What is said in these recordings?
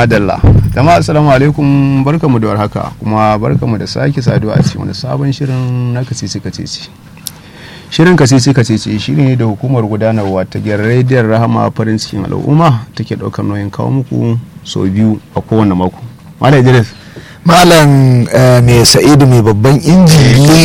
madalla jama'a assalamu alaikum, barkamu da warhaka kuma barkamu da sake saduwa a cikin wani sabon shirin na kacici kacici. Shirin kacici kacici shiri ne da hukumar gudanarwa ta gidan rediyon Rahama farin cikin al'umma take daukar nauyin kawo muku sau biyu a kowane mako. Malam Idris, Malam mai Sa'idu mai babban inji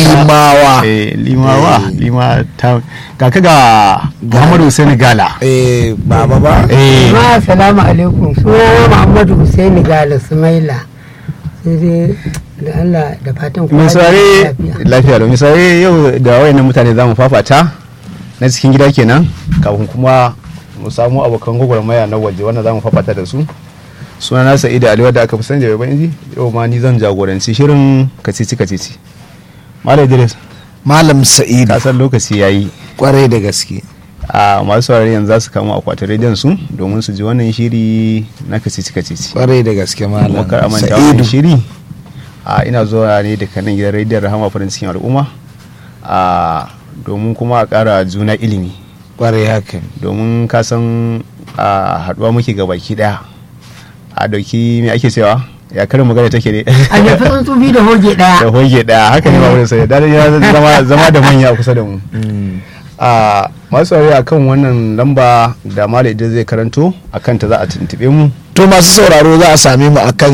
Limawa ta kaka ga Muhammadu Hussein Gala. Baba ba. Assalamu alaikum. Sunana Muhammadu Hussein Gala Sumaila. Sai dai da Allah da fatan Mai saurare lafiya da mai saurare yau da wayannan mutane za mu fafata na cikin gida kenan kafin kuma mu samu abokan gwagwarmaya na waje wanda za mu fafata da su. Sunana Sa'idu Ali wadda aka fi sani da babban inji, yau ma ni zan jagoranci shirin kacici kacici. Malam Idris, Malam Sa'idu. ka san lokaci yayi Kwarai da gaske. a masu saurare yanzu za su kama akwatin rediyon su domin su ji wannan shiri na kacici kacici. Kwarai da gaske Malam Makar amanta wannan Sa'idu. shiri ina zuwa ne daga nan gidan rediyon Rahama farin cikin al'umma domin kuma a ƙara juna ilimi, Kwarai haka. domin ka san haɗuwa muke ga baki ɗaya a dauki me ake cewa ya karin magana take ne a yafi tsuntsubi da hoge da daya. hoge ɗaya haka ne ba wurin sai da ya zama da manya a kusa da mu. Masu saurari akan wannan lamba da Malam Idris zai karanto akan ta za a tuntube mu. To masu sauraro za a same mu akan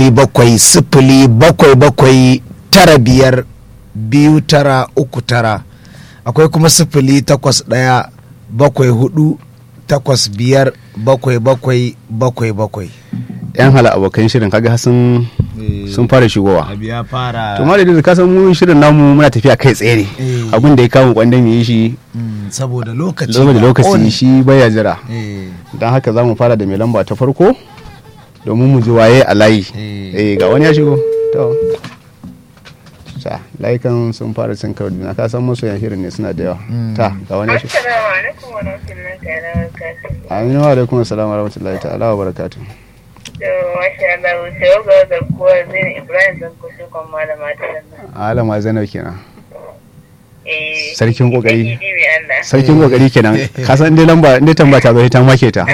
0707952939, akwai kuma 0814857777. Yan hala abokan shirin kaga sun fara shigowa. Abu ya fara. To Malam Idris ka san mu shirin namu muna tafiya kai tsaye ne. Abin da ya kawo kwandon yi shi Saboda lokaci. lokaci shi baya jira. Don haka za mu fara da mai lamba ta farko domin mu ji waye a layi. Ga wani ya shigo. To layukan sun fara cin karo juna, ka san masoyan shirin ne suna da yawa. Ga wani ya shigo. Assalamu alaikum wa rahmatullahi ta'ala wa barakatuh. Aminu wa alaikum assalam wa rahmatullahi ta'ala wa barakatuh. To masha Allah, sai ga garkuwa zai Ibrahim zan kushe kon malama ta sannan. Alama Zainab kenan. Sarkin kokari. Sarkin kokari kenan. Ka san dai lamba inda tamba ta zo ta make ta.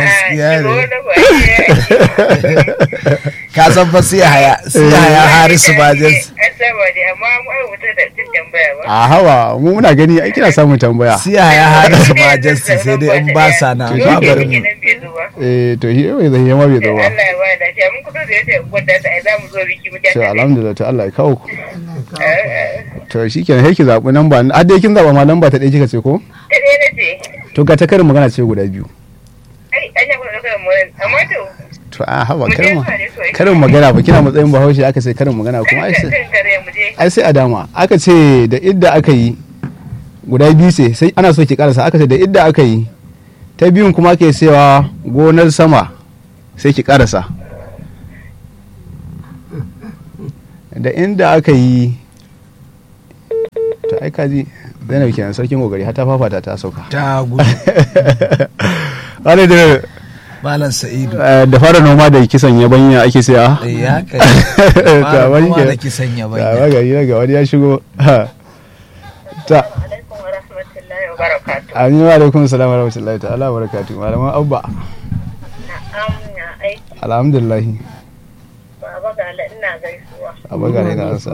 Ka san fa sai haya Harisu ba zai. Asaba dai amma mu ai wuta da cin tambaya ba. A hawa mu muna gani ai kina samun tambaya. Sai haya Harisu ma sai dai in ba sa na ba bari mu. To shi zai yama bai zo ba. Allah ya ba da shi mun kudu da yace gwada ta ai za mu zo biki mu To alhamdulillah to Allah ya kawo ku. To shikenan sai ki zabi namba, har dai kin zaba ma namba ta ɗaya kika ce ko? Ta ɗaya nace. To ga ta karin magana ce guda biyu. Ai anya ku da karin mu amma to To a hawa karin magana ba kina matsayin Bahaushe aka ce karin magana kuma ai sai a dama aka ce da idda aka yi guda biyu sai ana so ki karasa, aka ce da idda aka yi ta biyun kuma ke cewa gonar sama sai ki karasa, da inda aka yi to ai kaji Zainab kenan sarkin gogari har ta fafata ta sauka Ta gudu. wani da Malam Sa'idu. da fara noma da kisan yabanya ake siya. Ya kai. Ta wani Noma da ke kisan ta yabanya. wagari ga wani ya shigo. Ta alaikum wa rahmatullahi wa barakatuh. amin wa alaikum salam wa rahmatullahi ta'ala wa barakatuh. Malaman Abba Na'am na aiki alhamdulillah. baba ga ina gaisuwa. Abba gare na ansa.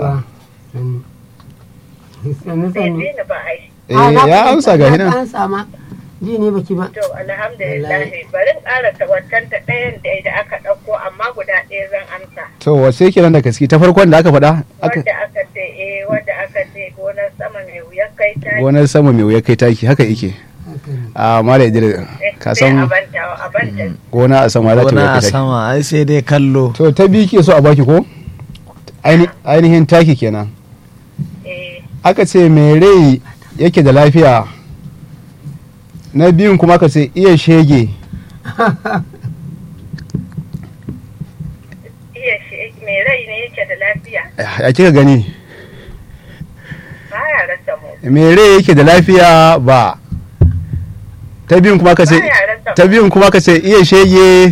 Sannu Sai sannu. dai na ba aiki. Ya amsa ga hinan. An sama ji ne baki ba. To alhamdulillah bari in ƙara tabbatar ta ɗayan da aka ɗauko amma guda ɗaya zan amsa. To wace kenan da gaske ta farkon da aka faɗa? Wanda aka ce gonar sama mai wuyan kai ta Gonar sama mai wuya kai taki haka yake. A mala idris ka san abanta. gona a sama za ta wuya Gona a kai taki. sama ai sai dai kallo. To ta biyu ke so a baki ko? Ainihin taki kenan. Aka ce mai rai yake da lafiya, na biyun kuma aka ce iya shege. Mai rai ne yake da lafiya Ya kika gani? baya rasa mu. Mai rai yake da lafiya ba. Ta biyun kuma aka ce iya shege.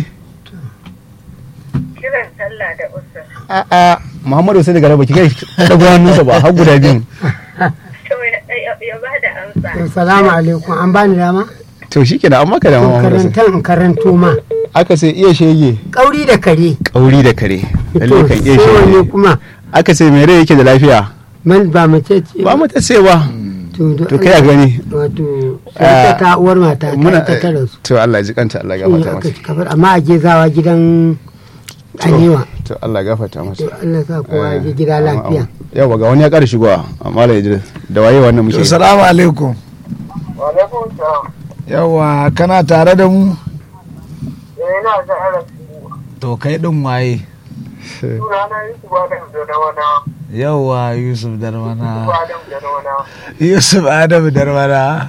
Kiran sallah da usul. A'a Muhammadu sai daga raba ki kai dago hannunsa ba har guda biyun. To ya ba da amsa. Assalamu alaikum, an bani dama? To shikenan an maka da To Muhammadu sai. karantan karanto ma. aka ce iya shege kauri da kare. kauri da kare lalle To, kan iya sai wanne shege kuma aka ce mere yake da lafiya man ba mace ce ba mu ta ce ba to to kai a gani wato sai ta uwar mata ta tara su. to Allah ya ji kanta Allah ya gafarta masa Kafar amma a gezawa gidan Aniwa. to Allah ya gafarta masa To Allah sa kowa ya je gida lafiya. yawa ga wani ya ƙara shigowa amma la Idris da waye wannan muke to salamu alaikum. Wa alaikum salam. Yawa kana tare da mu? Ina tare da su. To kai din waye? Sunana Yusuf Adam Darwana. Yawa Yusuf Darwana. Adam Darwana. Yusuf Adam Darwana.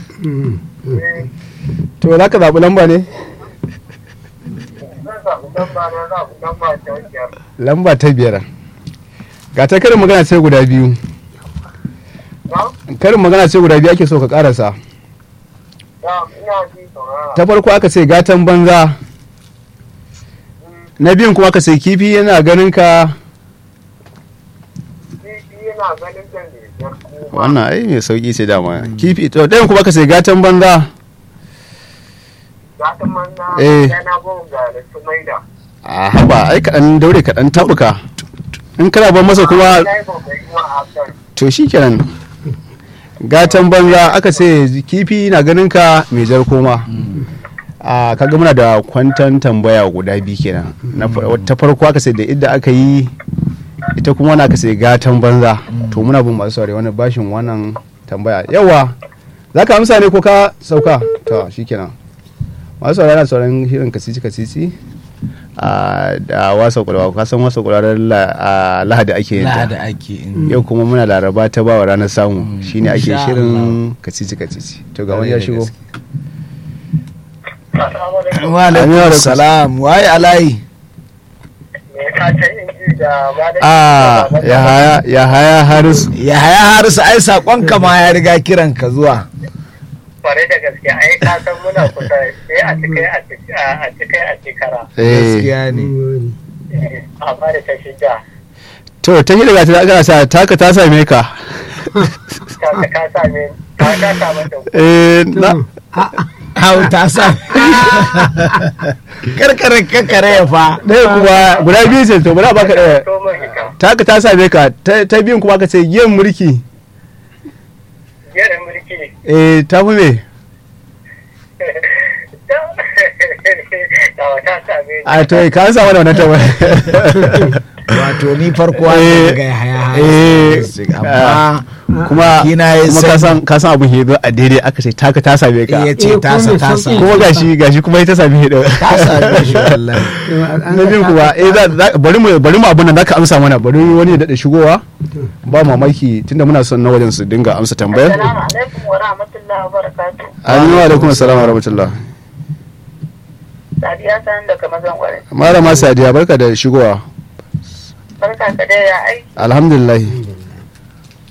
to za ka zaɓi lamba ne Zan zaɓi lamba ta biyar. lamba ta 5 ga ta karin magana sai guda biyu Na? karin magana sai guda biyu ake so ka karasa Ina ji saurara. ta farko aka ce gatan banza na biyun kuma aka ce kifi yana ganin ka Kifi yana ganin da ne. wannan ai mai sauki ce dama kifi to ɗayan kuma aka ce gatan banza Gatan manna Eh. yana bonga da Sumaila. a haba ai kaɗan daure kaɗan taɓuka in kana ban masa kuma Na yi kokari ma a kan. to shi kenan gatan banza aka ce kifi na ganin ka mai jar koma a kaga muna da kwantan tambaya guda biyu kenan ta farko aka ce da idda aka yi ita kuma wani aka ce gatan banza to muna bin masu saurari wani bashin wannan tambaya yawa za ka amsa ne ko ka sauka to shi kenan masu saurari na sauran shirin kacici da wasa kwalwa ka san wasa kwalwa lahadi ake yin ta Lahadi ake. yau kuma muna laraba ta bawa ranar samu shine ake Insha shirin kacici to ga wani ya shigo Wa alaikum salam. Waye alayi? Me ka ce in ji da ba da. ya haya harisu Ya haya harisu ai sakonka ma ya riga kiran ka zuwa. Kware da gaske ai ka san muna kusa sai a cikai a cikara. Gaskiya ne. Amma da ta shiga. to ta yi daga ta aka sa taka ta same ka Ka same ka same ta. Hau ta sa. Karkare ya fa. ɗaya kuma guda biyu ce to bari a baka ɗaya To mun hika. taka ta same ka ta biyun kuma aka ce yin mulki Jerin mulki. ta fi me Da wata same ni. a to ka sa mana wannan tambaya Wato ni farko wanda daga ya haya harisu. Amma kuma Kina yi kuma ka san abin hedo a daidai aka ce taka ta same ka ya ce tasa tasa. kuma gashi kuma ita sami hedo Tasa ne shi wallahi. na biyun kuma bari mu abun nan zaka amsa mana bari wani ya daɗe shigowa ba mamaki tunda muna son na wajen su dinga amsa tambayar Assalamu alaikum wa rahmatullahi wa barakatuh. aminu alaikum assalam wa rahmatullah Sadiya san da kamar zan gware. malama sadiya barka da shigowa Barka ka dai ya aiki. alhamdulillah